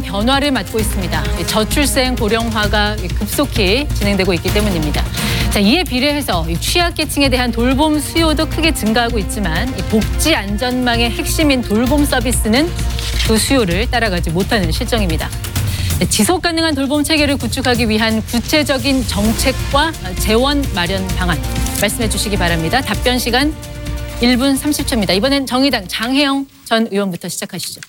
변화를 맞고 있습니다. 저출생 고령화가 급속히 진행되고 있기 때문입니다. 자, 이에 비례해서 취약계층에 대한 돌봄 수요도 크게 증가하고 있지만 복지 안전망의 핵심인 돌봄 서비스는 그 수요를 따라가지 못하는 실정입니다. 지속 가능한 돌봄 체계를 구축하기 위한 구체적인 정책과 재원 마련 방안 말씀해 주시기 바랍니다. 답변 시간 1분 30초입니다. 이번엔 정의당 장혜영 전 의원부터 시작하시죠.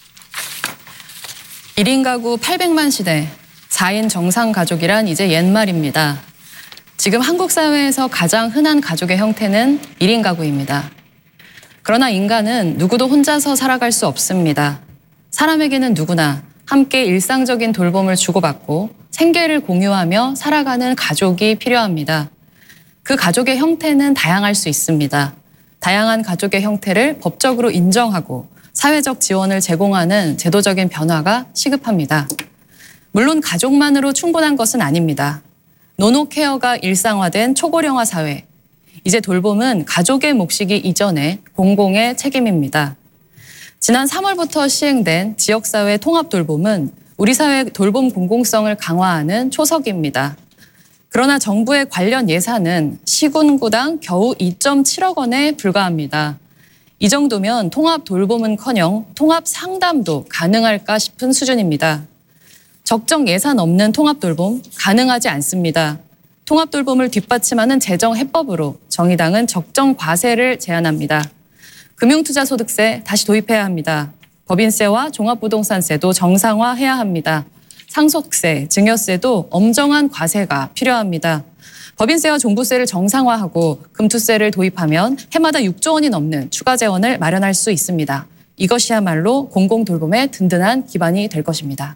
1인 가구 800만 시대, 4인 정상 가족이란 이제 옛말입니다. 지금 한국 사회에서 가장 흔한 가족의 형태는 1인 가구입니다. 그러나 인간은 누구도 혼자서 살아갈 수 없습니다. 사람에게는 누구나 함께 일상적인 돌봄을 주고받고 생계를 공유하며 살아가는 가족이 필요합니다. 그 가족의 형태는 다양할 수 있습니다. 다양한 가족의 형태를 법적으로 인정하고 사회적 지원을 제공하는 제도적인 변화가 시급합니다. 물론 가족만으로 충분한 것은 아닙니다. 노노케어가 일상화된 초고령화 사회. 이제 돌봄은 가족의 몫이기 이전에 공공의 책임입니다. 지난 3월부터 시행된 지역사회 통합돌봄은 우리 사회 돌봄 공공성을 강화하는 초석입니다. 그러나 정부의 관련 예산은 시군구당 겨우 2.7억 원에 불과합니다. 이 정도면 통합돌봄은커녕 통합상담도 가능할까 싶은 수준입니다. 적정 예산 없는 통합돌봄 가능하지 않습니다. 통합돌봄을 뒷받침하는 재정해법으로 정의당은 적정 과세를 제안합니다. 금융투자소득세 다시 도입해야 합니다. 법인세와 종합부동산세도 정상화해야 합니다. 상속세, 증여세도 엄정한 과세가 필요합니다. 법인세와 종부세를 정상화하고 금투세를 도입하면 해마다 6조 원이 넘는 추가 재원을 마련할 수 있습니다. 이것이야말로 공공돌봄의 든든한 기반이 될 것입니다.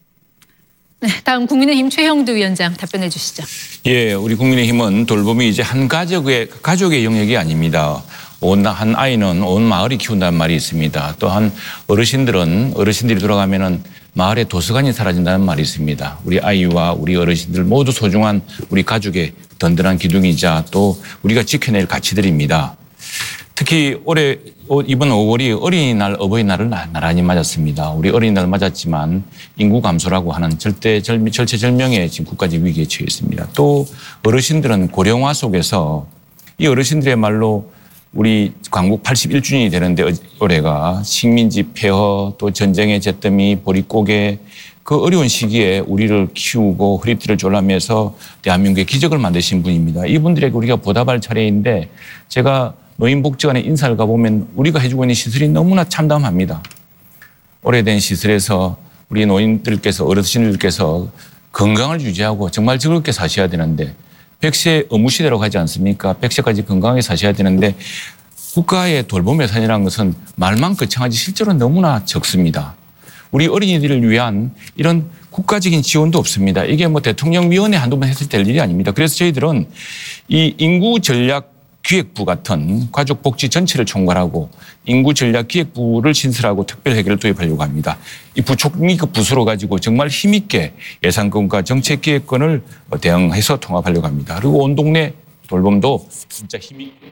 네, 다음 국민의힘 최형두 위원장 답변해 주시죠. 예, 우리 국민의힘은 돌봄이 이제 한 가족의 영역이 아닙니다. 한 아이는 온 마을이 키운다는 말이 있습니다. 또한 어르신들이 돌아가면은 마을에 도서관이 사라진다는 말이 있습니다. 우리 아이와 우리 어르신들 모두 소중한 우리 가족의 든든한 기둥이자 또 우리가 지켜낼 가치들입니다. 특히 이번 5월이 어린이날, 어버이날을 나란히 맞았습니다. 우리 어린이날 맞았지만 인구 감소라고 하는 절체절명의 지금 국가적 위기에 처해 있습니다. 또 어르신들은 고령화 속에서 이 어르신들의 말로 우리 광복 81주년이 되는데 올해가 식민지 폐허 또 전쟁의 잿더미 보릿고개 그 어려운 시기에 우리를 키우고 허리띠를 졸라매서 대한민국의 기적을 만드신 분입니다. 이분들에게 우리가 보답할 차례인데 제가 노인복지관에 인사를 가보면 우리가 해주고 있는 시설이 너무나 참담합니다. 오래된 시설에서 우리 노인들께서 어르신들께서 건강을 유지하고 정말 즐겁게 사셔야 되는데 100세 어무시대라고 하지 않습니까? 100세까지 건강하게 사셔야 되는데 국가의 돌봄 예산이라는 것은 말만 거창하지 실제로 너무나 적습니다. 우리 어린이들을 위한 이런 국가적인 지원도 없습니다. 이게 뭐 대통령위원회 한두 번 했을 될 일이 아닙니다. 그래서 저희들은 이 인구전략기획부 같은 가족복지 전체를 총괄하고 인구전략기획부를 신설하고 특별회계를 도입하려고 합니다. 이 부총리급 부서로 가지고 정말 힘있게 예산권과 정책기획권을 대응해서 통합하려고 합니다. 그리고 온 동네 돌봄도 진짜 힘있게.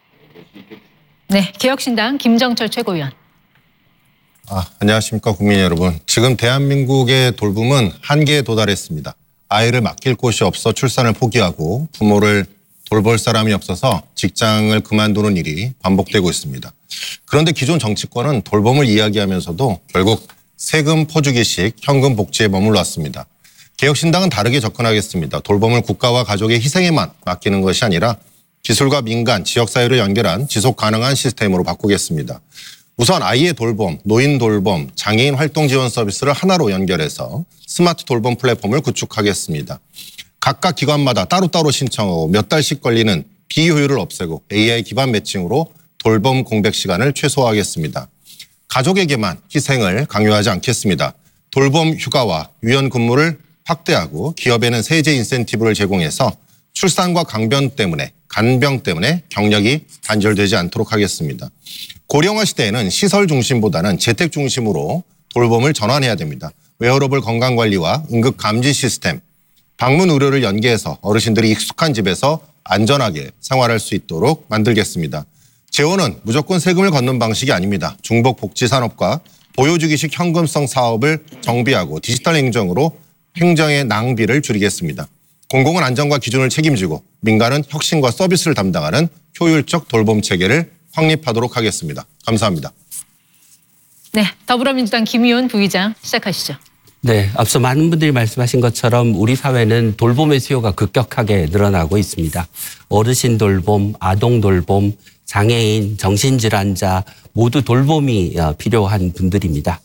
네, 개혁신당 김정철 최고위원. 안녕하십니까 국민 여러분. 지금 대한민국의 돌봄은 한계에 도달했습니다. 아이를 맡길 곳이 없어 출산을 포기하고 부모를 돌볼 사람이 없어서 직장을 그만두는 일이 반복되고 있습니다. 그런데 기존 정치권은 돌봄을 이야기하면서도 결국 세금 포주기식 현금 복지에 머물러 왔습니다. 개혁신당은 다르게 접근하겠습니다. 돌봄을 국가와 가족의 희생에만 맡기는 것이 아니라 기술과 민간, 지역사회를 연결한 지속 가능한 시스템으로 바꾸겠습니다. 우선 아이의 돌봄, 노인 돌봄, 장애인 활동 지원 서비스를 하나로 연결해서 스마트 돌봄 플랫폼을 구축하겠습니다. 각각 기관마다 따로따로 신청하고 몇 달씩 걸리는 비효율을 없애고 AI 기반 매칭으로 돌봄 공백 시간을 최소화하겠습니다. 가족에게만 희생을 강요하지 않겠습니다. 돌봄 휴가와 유연 근무를 확대하고 기업에는 세제 인센티브를 제공해서 출산과 간병 때문에 경력이 단절되지 않도록 하겠습니다. 고령화 시대에는 시설 중심보다는 재택 중심으로 돌봄을 전환해야 됩니다. 웨어러블 건강관리와 응급 감지 시스템, 방문 의료를 연계해서 어르신들이 익숙한 집에서 안전하게 생활할 수 있도록 만들겠습니다. 재원은 무조건 세금을 걷는 방식이 아닙니다. 중복복지산업과 보여주기식 현금성 사업을 정비하고 디지털 행정으로 행정의 낭비를 줄이겠습니다. 공공은 안전과 기준을 책임지고 민간은 혁신과 서비스를 담당하는 효율적 돌봄 체계를 확립하도록 하겠습니다. 감사합니다. 네, 더불어민주당 김의원 부의장 시작하시죠. 네, 앞서 많은 분들이 말씀하신 것처럼 우리 사회는 돌봄의 수요가 급격하게 늘어나고 있습니다. 어르신 돌봄, 아동 돌봄, 장애인, 정신질환자 모두 돌봄이 필요한 분들입니다.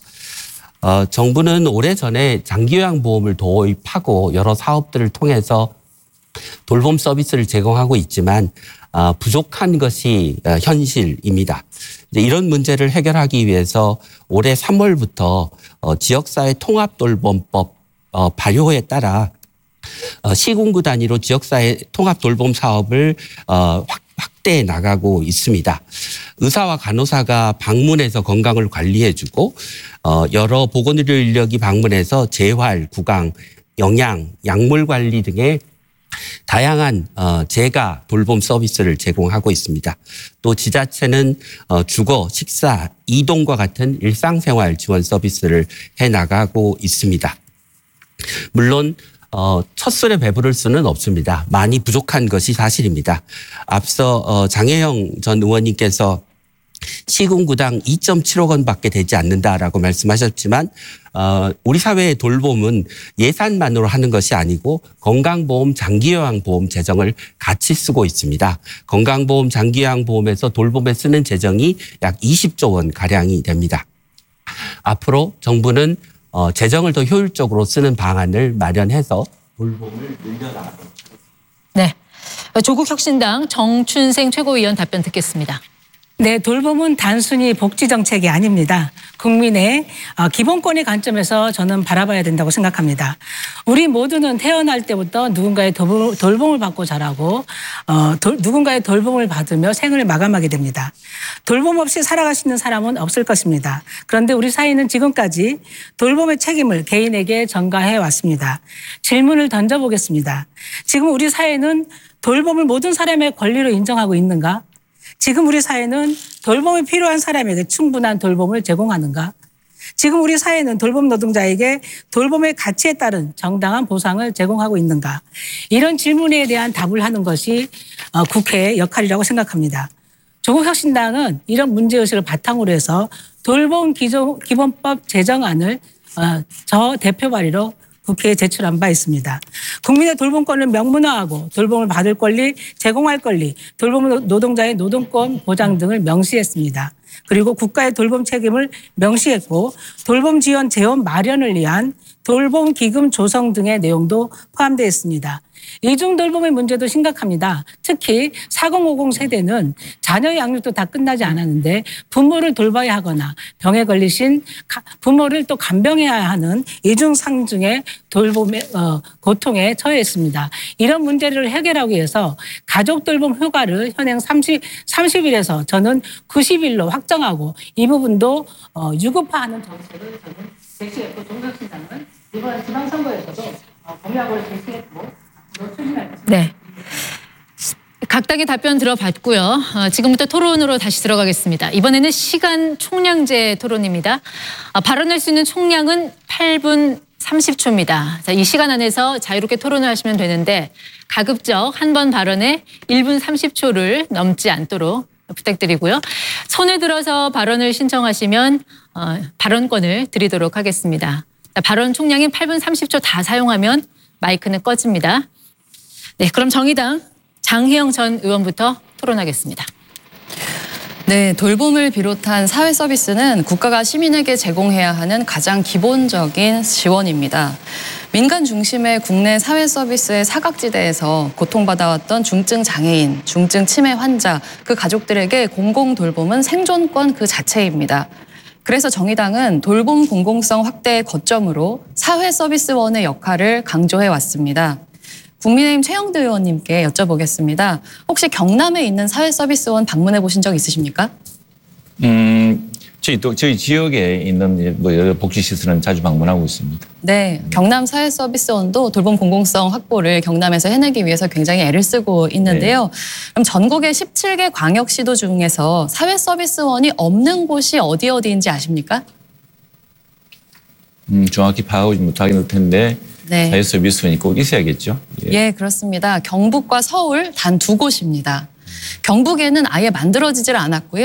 정부는 오래전에 장기요양보험을 도입하고 여러 사업들을 통해서 돌봄 서비스를 제공하고 있지만 부족한 것이 현실입니다. 이런 문제를 해결하기 위해서 올해 3월부터 지역사회 통합돌봄법 발효에 따라 시군구 단위로 지역사회 통합돌봄 사업을 확대해 나가고 있습니다. 의사와 간호사가 방문해서 건강을 관리해주고 여러 보건의료 인력이 방문해서 재활, 구강, 영양, 약물 관리 등의 다양한 재가 돌봄 서비스를 제공하고 있습니다. 또 지자체는 주거, 식사, 이동과 같은 일상생활 지원 서비스를 해나가고 있습니다. 물론 첫술에 배부를 수는 없습니다. 많이 부족한 것이 사실입니다. 앞서 장혜영 전 의원님께서 시군구당 2.7억 원밖에 되지 않는다라고 말씀하셨지만 우리 사회의 돌봄은 예산만으로 하는 것이 아니고 건강보험, 장기요양보험 재정을 같이 쓰고 있습니다. 건강보험, 장기요양보험에서 돌봄에 쓰는 재정이 약 20조 원 가량이 됩니다. 앞으로 정부는 재정을 더 효율적으로 쓰는 방안을 마련해서 돌봄을 늘려나가도록 하겠습니다. 네, 조국혁신당 정춘생 최고위원 답변 듣겠습니다. 네, 돌봄은 단순히 복지 정책이 아닙니다. 국민의 기본권의 관점에서 저는 바라봐야 된다고 생각합니다. 우리 모두는 태어날 때부터 누군가의 돌봄을 받고 자라고 누군가의 돌봄을 받으며 생을 마감하게 됩니다. 돌봄 없이 살아갈 수 있는 사람은 없을 것입니다. 그런데 우리 사회는 지금까지 돌봄의 책임을 개인에게 전가해 왔습니다. 질문을 던져보겠습니다. 지금 우리 사회는 돌봄을 모든 사람의 권리로 인정하고 있는가? 지금 우리 사회는 돌봄이 필요한 사람에게 충분한 돌봄을 제공하는가? 지금 우리 사회는 돌봄 노동자에게 돌봄의 가치에 따른 정당한 보상을 제공하고 있는가? 이런 질문에 대한 답을 하는 것이 국회의 역할이라고 생각합니다. 조국혁신당은 이런 문제의식을 바탕으로 해서 돌봄 기본법 제정안을 저 대표 발의로 국회에 제출한 바 있습니다. 국민의 돌봄권을 명문화하고 돌봄을 받을 권리, 제공할 권리, 돌봄 노동자의 노동권 보장 등을 명시했습니다. 그리고 국가의 돌봄 책임을 명시했고 돌봄 지원 재원 마련을 위한 돌봄 기금 조성 등의 내용도 포함되어 있습니다. 이중 돌봄의 문제도 심각합니다. 특히 4050 세대는 자녀 양육도 다 끝나지 않았는데 부모를 돌봐야 하거나 병에 걸리신 부모를 또 간병해야 하는 이중 상중의 돌봄의 고통에 처해 있습니다. 이런 문제를 해결하기 위해서 가족 돌봄 휴가를 현행 30일에서 저는 90일로 확정하고 이 부분도 유급화하는 정책을 저는 제시했고 조국혁신당은 이번 지방선거에서도 공약을 제시했고 네. 각 당의 답변 들어봤고요. 지금부터 토론으로 다시 들어가겠습니다. 이번에는 시간 총량제 토론입니다. 발언할 수 있는 총량은 8분 30초입니다. 자, 이 시간 안에서 자유롭게 토론을 하시면 되는데 가급적 한 번 발언에 1분 30초를 넘지 않도록 부탁드리고요. 손을 들어서 발언을 신청하시면 발언권을 드리도록 하겠습니다. 자, 발언 총량인 8분 30초 다 사용하면 마이크는 꺼집니다. 네, 그럼 정의당 장혜영 전 의원부터 토론하겠습니다. 네, 돌봄을 비롯한 사회 서비스는 국가가 시민에게 제공해야 하는 가장 기본적인 지원입니다. 민간 중심의 국내 사회 서비스의 사각지대에서 고통받아왔던 중증 장애인, 중증 치매 환자, 그 가족들에게 공공 돌봄은 생존권 그 자체입니다. 그래서 정의당은 돌봄 공공성 확대의 거점으로 사회 서비스원의 역할을 강조해 왔습니다. 국민의힘 최영두 의원님께 여쭤보겠습니다. 혹시 경남에 있는 사회 서비스원 방문해 보신 적 있으십니까? 저희 지역에 있는 여러 복지시설은 자주 방문하고 있습니다. 네, 경남 사회 서비스원도 돌봄 공공성 확보를 경남에서 해내기 위해서 굉장히 애를 쓰고 있는데요. 네. 그럼 전국의 17개 광역시도 중에서 사회 서비스원이 없는 곳이 어디인지 아십니까? 정확히 파악하지 못하긴 할 텐데 네. 사회 서비스원이 꼭 있어야겠죠. 예, 그렇습니다. 경북과 서울 단 2곳입니다. 경북에는 아예 만들어지질 않았고요.